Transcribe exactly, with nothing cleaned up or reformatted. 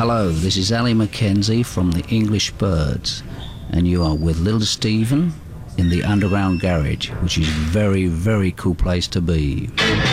Hello, this is Ali Mackenzie from the English Birds, and you are with Little Steven in the Underground Garage, which is a very, very cool place to be.